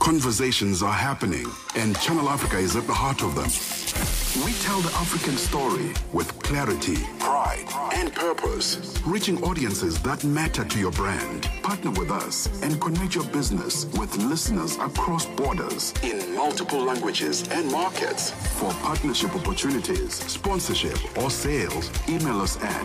Conversations are happening, and Channel Africa is at the heart of them. We tell the African story with clarity, pride, and purpose, reaching audiences that matter to your brand. Partner with us and connect your business with listeners across borders in multiple languages and markets. For partnership opportunities, sponsorship, or sales, email us at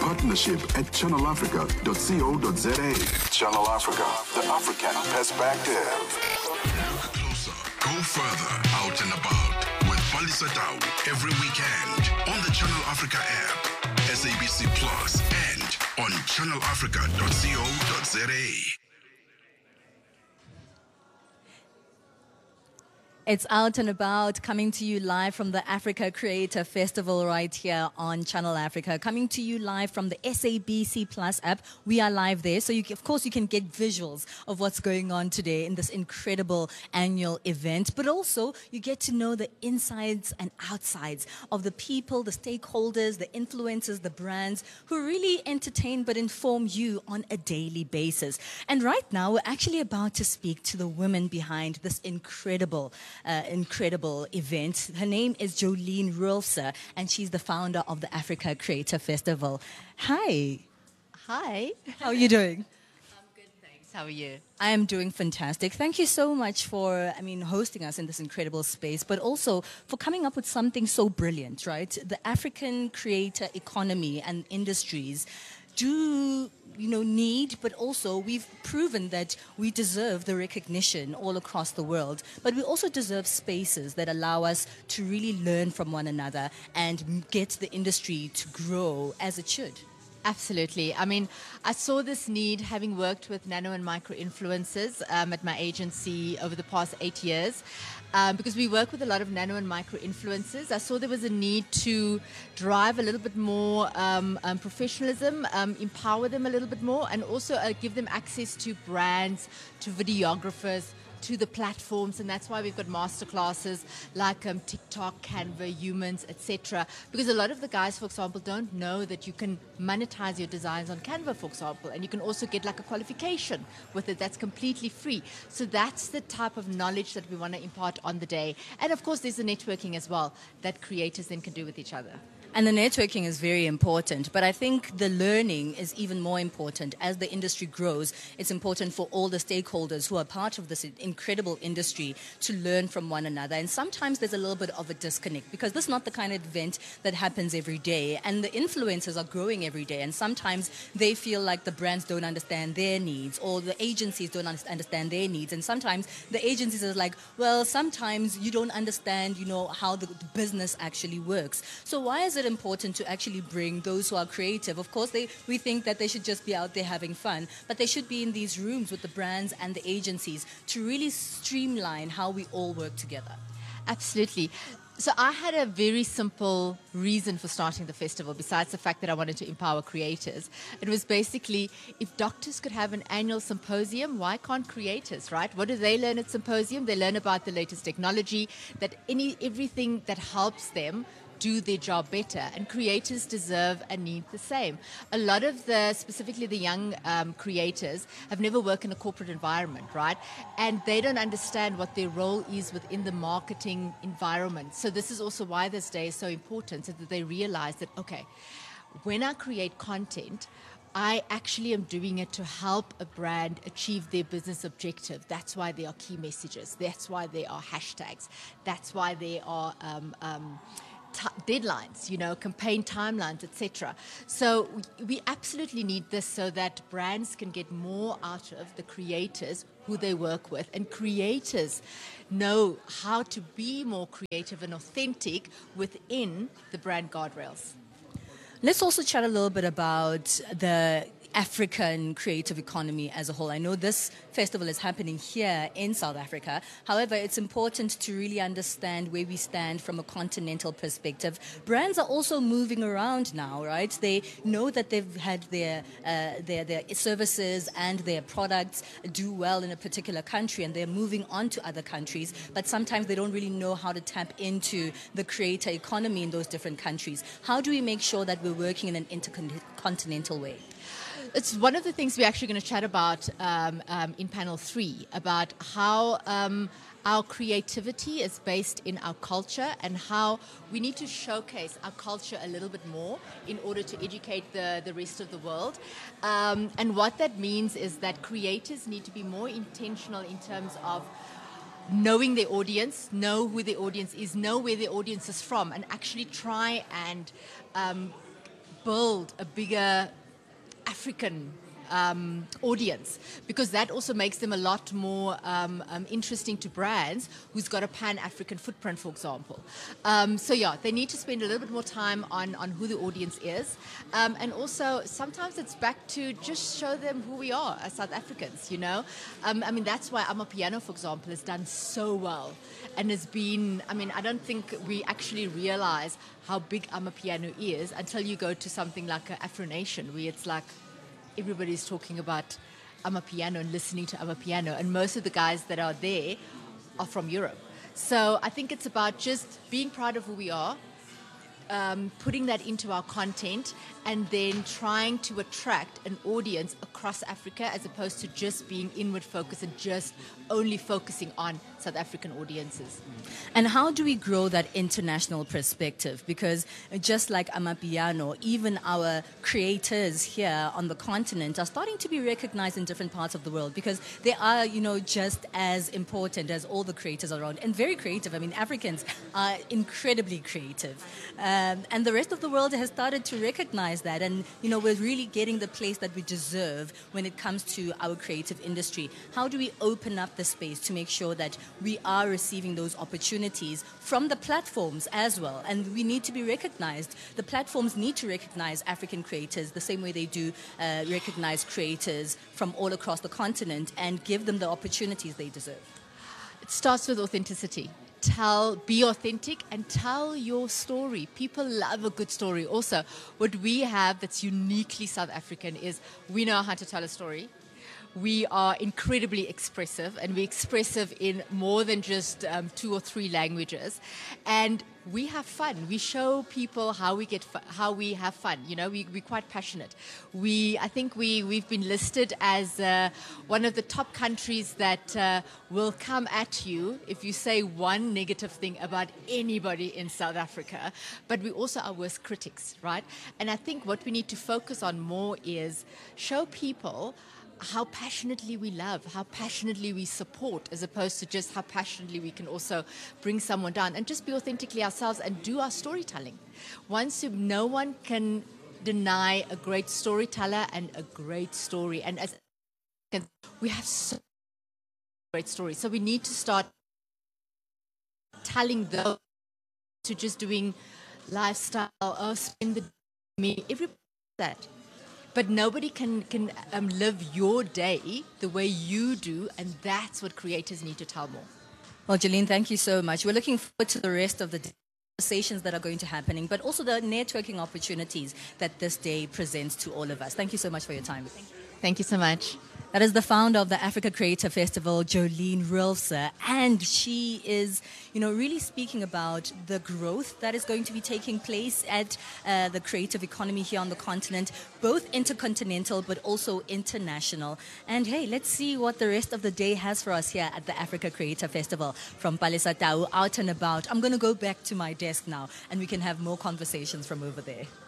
partnership@channelafrica.co.za. Channel Africa, the African perspective. Look closer, go further, out and about with Palisa Tau every weekend on the Channel Africa app, SABC Plus, and on channelafrica.co.za. It's Out and About, coming to you live from the Africa Creator Festival right here on Channel Africa. Coming to you live from the SABC Plus app. We are live there, so of course you can get visuals of what's going on today in this incredible annual event. But also, you get to know the insides and outsides of the people, the stakeholders, the influencers, the brands who really entertain but inform you on a daily basis. And right now, we're actually about to speak to the women behind this incredible event. Her name is Jolene Roelfse, and she's the founder of the Africa Creator Festival. Hi. Hi. How are you doing? I'm good, thanks. How are you? I am doing fantastic. Thank you so much for, hosting us in this incredible space, but also for coming up with something so brilliant, right? The African creator economy and industries do need, but also we've proven that we deserve the recognition all across the world, but we also deserve spaces that allow us to really learn from one another and get the industry to grow as it should. Absolutely. I saw this need having worked with nano and micro influencers at my agency over the past 8 years. Because we work with a lot of nano and micro influencers, I saw there was a need to drive a little bit more professionalism, empower them a little bit more, and also give them access to brands, to videographers, to the platforms. And that's why we've got masterclasses like TikTok, Canva, Humans, etc. Because a lot of the guys, for example, don't know that you can monetize your designs on Canva, for example, and you can also get like a qualification with it that's completely free. So that's the type of knowledge that we want to impart on the day. And of course, there's the networking as well that creators then can do with each other. And the networking is very important, but I think the learning is even more important. As the industry grows, it's important for all the stakeholders who are part of this incredible industry to learn from one another. And sometimes there's a little bit of a disconnect because this is not the kind of event that happens every day. And the influencers are growing every day. And sometimes they feel like the brands don't understand their needs or the agencies don't understand their needs. And sometimes the agencies are like, well, sometimes you don't understand, how the business actually works. So why is it important to actually bring those who are creative? Of course, we think that they should just be out there having fun, but they should be in these rooms with the brands and the agencies to really streamline how we all work together. Absolutely. So I had a very simple reason for starting the festival, besides the fact that I wanted to empower creators. It was basically, if doctors could have an annual symposium, why can't creators, right? What do they learn at symposium? They learn about the latest technology, that everything that helps them do their job better, and creators deserve and need the same. A lot of specifically the young creators have never worked in a corporate environment, right? And they don't understand what their role is within the marketing environment. So this is also why this day is so important, so that they realize that, okay, when I create content, I actually am doing it to help a brand achieve their business objective. That's why there are key messages. That's why there are hashtags. That's why there are deadlines, campaign timelines, etc. So we absolutely need this so that brands can get more out of the creators who they work with, and creators know how to be more creative and authentic within the brand guardrails. Let's also chat a little bit about the African creative economy as a whole. I know this festival is happening here in South Africa. However, it's important to really understand where we stand from a continental perspective. Brands are also moving around now, right? They know that they've had their services and their products do well in a particular country, and they're moving on to other countries, but sometimes they don't really know how to tap into the creator economy in those different countries. How do we make sure that we're working in an intercontinental way? It's one of the things we're actually going to chat about in panel 3, about how our creativity is based in our culture and how we need to showcase our culture a little bit more in order to educate the rest of the world. And what that means is that creators need to be more intentional in terms of knowing their audience, know who the audience is, know where the audience is from, and actually try and build a bigger African audience, because that also makes them a lot more interesting to brands who's got a pan-African footprint, for example. So yeah, they need to spend a little bit more time on who the audience is, and also sometimes it's back to just show them who we are as South Africans, you know. I mean, that's why Amapiano, for example, has done so well and has been, I mean, I don't think we actually realize how big Amapiano is until you go to something like Afro Nation, where it's like everybody's talking about Amapiano and listening to Amapiano, and most of the guys that are there are from Europe. So I think it's about just being proud of who we are, putting that into our content, and then trying to attract an audience across Africa, as opposed to just being inward focused and just only focusing on South African audiences. And how do we grow that international perspective? Because just like Amapiano, even our creators here on the continent are starting to be recognized in different parts of the world, because they are, you know, just as important as all the creators around, and very creative. I mean, Africans are incredibly creative. And the rest of the world has started to recognize that. And, you know, we're really getting the place that we deserve when it comes to our creative industry. How do we open up the space to make sure that we are receiving those opportunities from the platforms as well? And we need to be recognized. The platforms need to recognize African creators the same way they do recognize creators from all across the continent and give them the opportunities they deserve. It starts with authenticity. Be authentic and tell your story. People love a good story. Also, what we have that's uniquely South African is we know how to tell a story. We are incredibly expressive, and we're expressive in more than just 2 or 3 languages. And we have fun. We show people how we have fun. You know, we're quite passionate. I think we've been listed as one of the top countries that will come at you if you say one negative thing about anybody in South Africa. But we also are worst critics, right? And I think what we need to focus on more is show people how passionately we love, how passionately we support, as opposed to just how passionately we can also bring someone down, and just be authentically ourselves and do our storytelling. No one can deny a great storyteller and a great story. And as we have so great stories, so we need to start telling those to just doing lifestyle or spend the day. Everybody does that. But nobody can live your day the way you do, and that's what creators need to tell more. Well, Jeline, thank you so much. We're looking forward to the rest of the conversations that are going to happening, but also the networking opportunities that this day presents to all of us. Thank you so much for your time. Thank you so much. That is the founder of the Africa Creator Festival, Jolene Roelofse, and she is, you know, really speaking about the growth that is going to be taking place at the creative economy here on the continent, both intercontinental but also international. And hey, let's see what the rest of the day has for us here at the Africa Creator Festival. From Palesa Tau, out and about. I'm going to go back to my desk now, and we can have more conversations from over there.